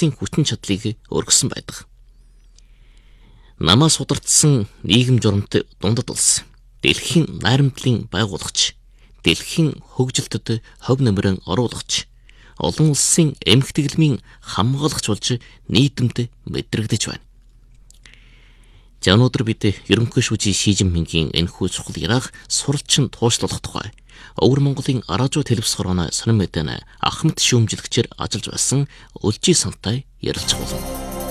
улсын хүчин чадлыг өргөсөн байдаг. Намаас удирдсан нийгэм журамт дундад улс, дэлхийн найрамдлын байгуулагч, дэлхийн хөгжилтөд хөв нэмрэн оруулагч, олон улсын эмхтгэлмийн хамгаалагч болж нийтэмд мэдрэгдэж байна. За өнөөдөр бид ерөнхий шүүжийн Ши Жинпингийн энэхүү чухал яриаг суралцсан туушлуулах тухай Өвөр Монголын Аражуу телевиз хорооны сонин мэдээ Ахмад шүүмжлэгчээр ажиллаж байсан Өлжи Сантай ярилцах болно.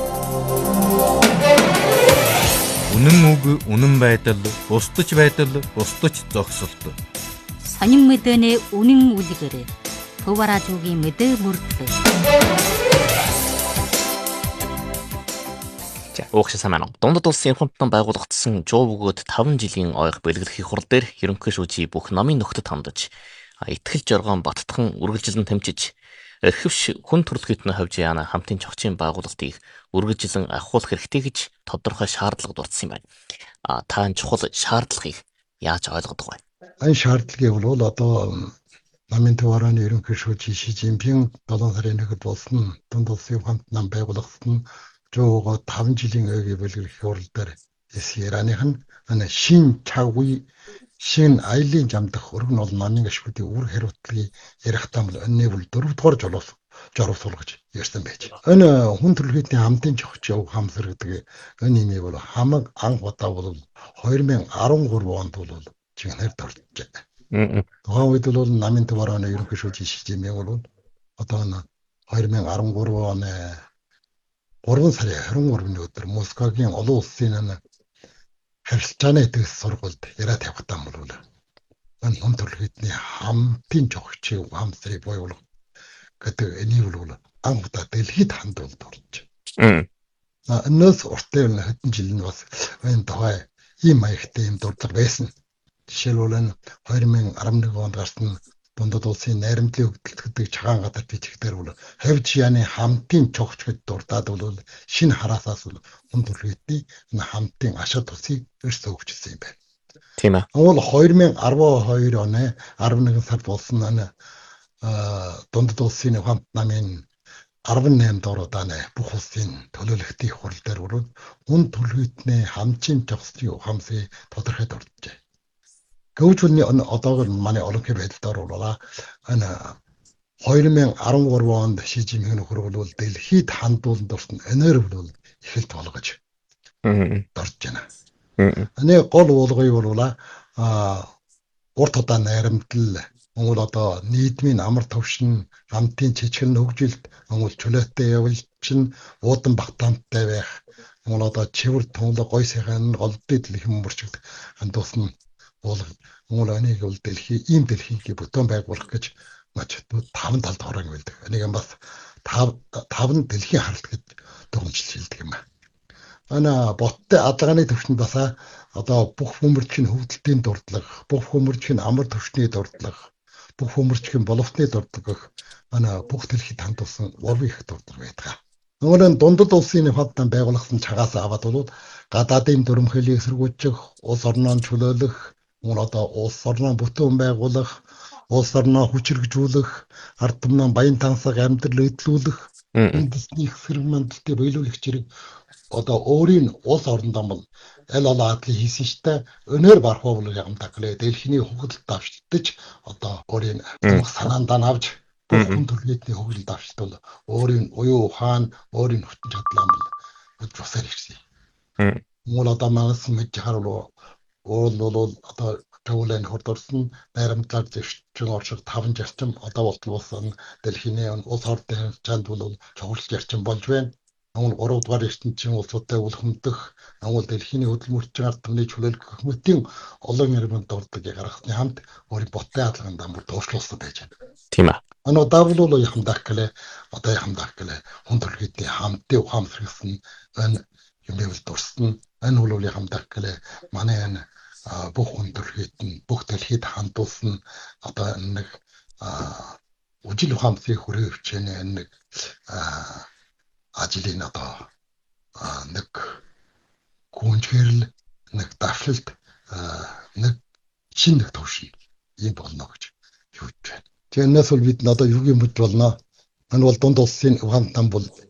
Үнэн үг, үнэн байдал, бусдаж байдал, бусдаж зогсолт. Сонин мэдээний үнэн үлгэр Төв Аражуугийн мэдээ бүрдлээ. Уухшаа самаа. Дундад улсын хамтдан байгуулагдсан Жуу бөгөөд 5 жилийн ойг бэлгэлэхийн хурал дээр ерөнхий шүүжийн бүх номын нөхдөд хандаж, итгэл жоргоон баттхан үргэлжилэн тэмчиж, эрхэвш хүн төрөлхтний хавж яана хамтын чогчийн байгуулалтыг үргэлжилэн ахиулах хэрэгтэй гэж тодорхой шаардлага дурдсан юм байна. Та энэ чухал шаардлагыг яаж ойлгодог вэ? Энэ шаардлагыг бол одоо намын Төв орооны ерөнхий шүүжийн Ши Жинпин 7 сарын 1-нд болсон дундад улсын хамтдан байгуулагдсан Жуугаа 5 жилийн ойгийн бэлгэлэх хурал дээр эсгэрааных нь шин чаггүй шин аялын жамдах өргөн бол намын гишүүдийн үр хариуцлагыг ярихтаа бол өнөө бол 4 дугаар жорвсуулгаж ярьсан байж. Энэ хүн төрөлхтний хамтын чогч яв хамсар гэдэг энэ нэмийг бол хамаг анх удаа бол 2013 онд бол чигнэр доржээ. Тухайн үед бол намын Төв орооны ерөнхий шүүжийн Ши Жинпин бол одоо 2013 оны 3 сарын 23-ны өдөр Москвагийн олон улсын харилцааны эдгэс сургуульд яриа тавьхтаа бол энэ хүн төрөлхтний хамтын чогчийг хамсрыг боёолох гэдэг энийг бол анх удаа дэлхийд хандуулж орж. Энэс уртын хэдэн жил нь бас энэ тухай ийм маягтай юм дурдлага байсан. Жишээлбэл 2011 онд гарсан дундад улсын найрамдлын хөгжөлт чагаан гадар бичигдэр бол хавж яаны хамтын чогч гэж дурдаад бол шинэ хараасаас хүн төрөлхтний энэ хамтын ашиг тусыг өрсө хөгжсөн юм байна. Тийм ээ. Уул 2012 оны 11 сард болсон энэ дундад улсын хамт намын 18 дороодааны бүх улсын төлөөлөгчдийн хурал дээр бол хүн төрөлхтний хамтын чогцын хамсыг тодорхой дурджээ. Гэвч одоогор манай олонхын байдлаар бол энэ 2013 онд Ши Жинпин хөрвөл дэлхийд хандуулан дурсан энер бол эхэлт болгож дорж байна. Энэ гол уулгыг бол урт удаа найрамдал Монгол одоо нийгмийн амар төвшин хамтын чичгэн хөгжилт Монгол чөлөөтэй явуулчин уудан багтаамттай байх Монгол одоо чивэр тунлаг гой сайхан голдод дэлхийн мөрчигд хандуулсан Монгол энийг бол ийм дэлхийг бүтэн байгуулах гэж маш 5 талд хорог байлдаг. Энийг бас 5 дэлхийн харалт гэж төгөмжлж хэлдэг юм. Ана боттой адлагааны төвшөнд бас одоо бүх хүмүүрчийн хөгжилтийн дурдлага, бүх хүмүүрчийн амар төвшний дурдлага, бүх хүмүүрчийн боловсны дурдлага ана бүх дэлхийд хандуулсан урвын их дурдлага байдаг. Нөгөө дундад улсын хамтдан байгуулсан чагаас аваад бол гадаадын дүрмхэлийг эсэргүүцэх, улс орноо чөлөөлөх, одоо улс орноо бүтэн байгуулах, улс орноо хүчрхжүүлэх, ард түмний баян тансаг амьдрал эдлүүлэх, үндэсний хэрэг мандалтыг биелүүлэх зэрэг одоо өөрийн улс орондоо бол аль олон адлыг хийсэн штэ өнөр бархуул юмдаг лээ дэлхийн хөгжилд давшилтж одоо өөрийн санаандаа авч хүн төрөлхтний хөгжилд давшилтвал өөрийн уян ухаан өөрийн хүчин чадлаа бол тусаар ирсэн. Монгол одоо манаас мэдж харуул бол одоо төвлөн хурдсан найрамдлаар зэвсчин орших 5 зарчим одоо болтолсон дэлхийн улс ордын чанд бол чухал зарчим болж байна. Монгол 3 дугаар ертөнцийн улсуудтай үлхэмдэх, Монгол дэлхийн хөдөлмөрчийн ард түмний чөлөөлөх хөтийн олон ирмэнд дурддаг гаргасны хамт өөрийн боттой адлаганд амбар туушлуулсан байж байна. Тийм ээ. Ано давлуулаа яхамдах гэлээ одоо яхамдах гэлээ хүн төрөлхтний хамтын ухаамсрагсан энэ юм дурсан энэ бол яхамдах гэлээ манай энэ бүх хүн төрөлхтний бүх дэлхийд хандуулсан одоо нэг үжил ухаамсыг хүрээ хвчээнэ нэг ажлын одоо нэг гүнжгэрл нэг давшилт нэг шинэ нэг төвшин юм болно гэж хэлж байна. Тэрнээс бол бид одоо юу юм болж болно? Энэ бол дунд улсын ухаан там бол